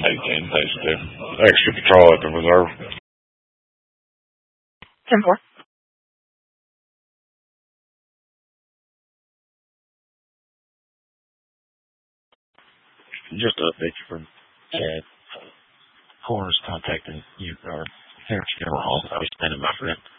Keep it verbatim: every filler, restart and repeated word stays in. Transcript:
eighteen, phase two. Extra patrol at the reserve. ten four. Just an update from Chad. Coroner's contacting you, or Terrence General Hall. I was standing by for him.